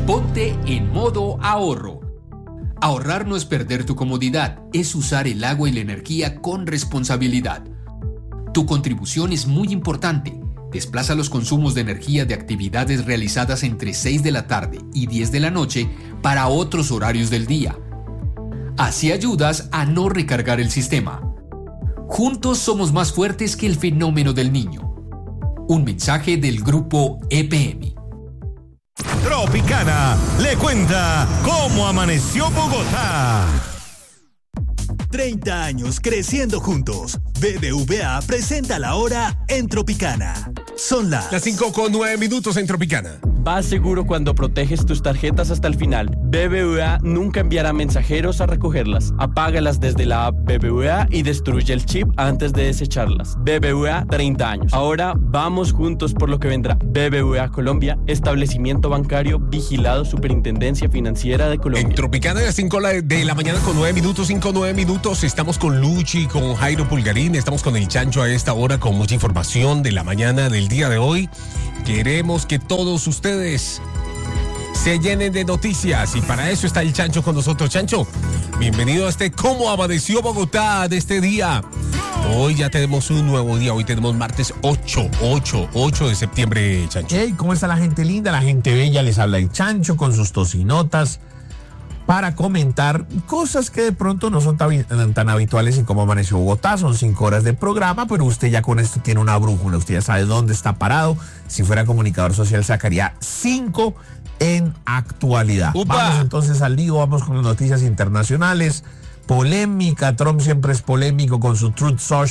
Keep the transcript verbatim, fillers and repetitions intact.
Ponte en modo ahorro. Ahorrar no es perder tu comodidad, es usar el agua y la energía con responsabilidad. Tu contribución es muy importante. Desplaza los consumos de energía de actividades realizadas entre seis de la tarde y diez de la noche para otros horarios del día. Así ayudas a no recargar el sistema. Juntos somos más fuertes que el fenómeno del niño. Un mensaje del grupo E P M. Tropicana le cuenta cómo amaneció Bogotá. treinta años creciendo juntos. B B V A presenta la hora en Tropicana. Son las... Las cinco con nueve minutos en Tropicana. Vas seguro cuando proteges tus tarjetas hasta el final. B B V A nunca enviará mensajeros a recogerlas. Apágalas desde la app B B V A y destruye el chip antes de desecharlas. B B V A, treinta años. Ahora vamos juntos por lo que vendrá. B B V A Colombia, establecimiento bancario vigilado Superintendencia Financiera de Colombia. En Tropicana de las cinco de la mañana con nueve minutos, cinco nueve minutos. Estamos con Luchi, con Jairo Pulgarín, estamos con el Chancho a esta hora con mucha información de la mañana del día de hoy. Queremos que todos ustedes se llenen de noticias y para eso está el Chancho con nosotros. Chancho, bienvenido a este ¿Cómo amaneció Bogotá? De este día. Hoy ya tenemos un nuevo día, hoy tenemos martes ocho, ocho, ocho de septiembre, Chancho. Hey, ¿cómo está la gente linda, la gente bella? Les habla el Chancho con sus tocinotas para comentar cosas que de pronto no son tan, tan habituales en Cómo amaneció Bogotá. Son cinco horas de programa, pero usted ya con esto tiene una brújula, usted ya sabe dónde está parado. Si fuera comunicador social sacaría cinco en actualidad. ¡Upa! Vamos entonces al lío, vamos con las noticias internacionales. Polémica, Trump siempre es polémico con su Truth Social.